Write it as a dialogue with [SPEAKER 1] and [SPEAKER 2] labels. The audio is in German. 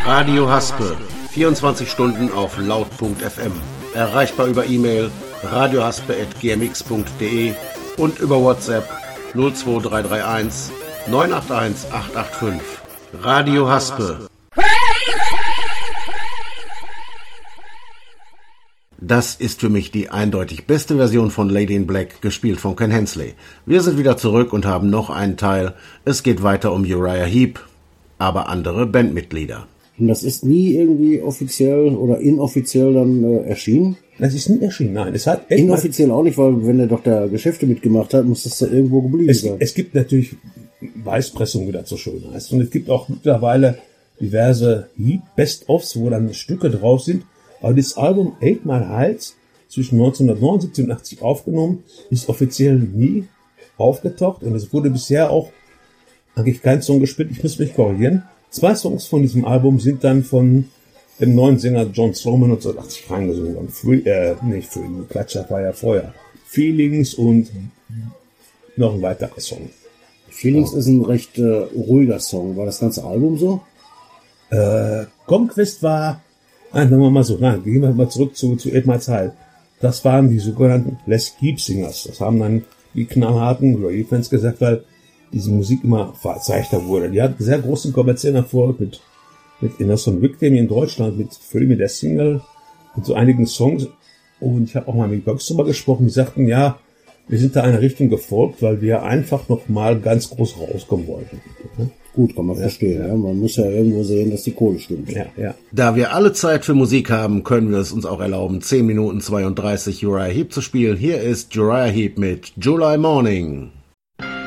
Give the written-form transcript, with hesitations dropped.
[SPEAKER 1] Radio Haspe, 24 Stunden auf laut.fm. Erreichbar über E-Mail radiohaspe@gmx.de und über WhatsApp 02331 981 885. Radio Haspe. Das ist für mich die eindeutig beste Version von Lady in Black, gespielt von Ken Hensley. Wir sind wieder zurück und haben noch einen Teil. Es geht weiter um Uriah Heep, aber andere Bandmitglieder.
[SPEAKER 2] Und das ist nie irgendwie offiziell oder inoffiziell dann erschienen?
[SPEAKER 3] Das ist nie erschienen, nein. Es hat
[SPEAKER 2] inoffiziell auch nicht, weil wenn er doch da Geschäfte mitgemacht hat, muss das da irgendwo geblieben sein.
[SPEAKER 3] Es gibt natürlich Weißpressungen, wie das so schön heißt. Und es gibt auch mittlerweile diverse Best-ofs, wo dann Stücke drauf sind. Aber das Album 8 Mile Heights, zwischen 1979 und 80 aufgenommen, ist offiziell nie aufgetaucht. Und es wurde bisher auch eigentlich kein Song gespielt. Ich muss mich korrigieren. 2 Songs von diesem Album sind dann von dem neuen Sänger John Strowman 1980 reingesungen worden. Klatscher war ja vorher. Feelings und noch ein weiterer Song.
[SPEAKER 2] Feelings ist ein recht ruhiger Song. War das ganze Album so?
[SPEAKER 3] Conquest war, sagen wir mal so, gehen wir mal zurück zu 8 Mile Heights. Das waren die sogenannten Les Keep Singers. Das haben dann die knallharten Uriah-Fans gesagt, weil diese Musik immer verzeichneter wurde. Die hat sehr großen kommerziellen Erfolg mit Innocent Victim in Deutschland, mit der Single, mit so einigen Songs. Und ich habe auch mal mit Box drüber gesprochen, die sagten, ja, wir sind da einer Richtung gefolgt, weil wir einfach noch mal ganz groß rauskommen wollten.
[SPEAKER 2] Gut, kann man verstehen. Ja. Man muss ja irgendwo sehen, dass die Kohle stimmt.
[SPEAKER 3] Ja.
[SPEAKER 1] Da wir alle Zeit für Musik haben, können wir es uns auch erlauben, 10 Minuten 32 Uriah Heep zu spielen. Hier ist Uriah Heep mit July Morning.